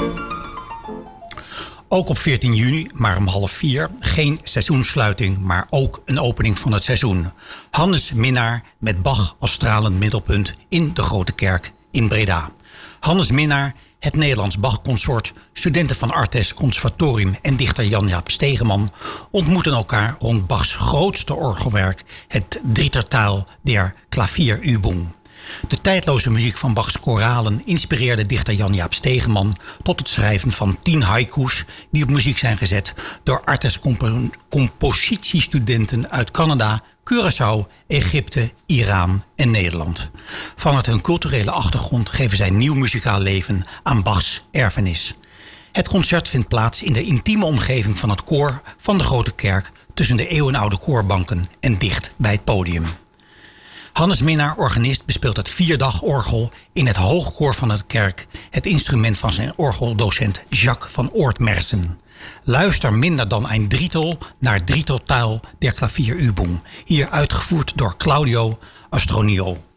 Ook op 14 juni, maar om 3:30, geen seizoenssluiting, maar ook een opening van het seizoen. Hannes Minnaar met Bach als stralend middelpunt in de Grote Kerk in Breda. Hannes Minnaar, het Nederlands Bach-consort, studenten van Artes Conservatorium en dichter Jan-Jaap Stegeman ontmoeten elkaar rond Bachs grootste orgelwerk, het Drittertaal der Klavierübung. De tijdloze muziek van Bachs koralen inspireerde dichter Jan-Jaap Stegeman tot het schrijven van 10 haiku's die op muziek zijn gezet door Artes compositiestudenten uit Canada, Curaçao, Egypte, Iran en Nederland. Vanuit hun culturele achtergrond geven zij nieuw muzikaal leven aan Bachs erfenis. Het concert vindt plaats in de intieme omgeving van het koor van de Grote Kerk tussen de eeuwenoude koorbanken en dicht bij het podium. Hannes Minnaar, organist, bespeelt het 4-dag-orgel in het hoogkoor van de kerk, het instrument van zijn orgeldocent Jacques van Oortmersen. Luister minder dan een drittel naar Drittertaal der Klavierübung, hier uitgevoerd door Claudio Astronio.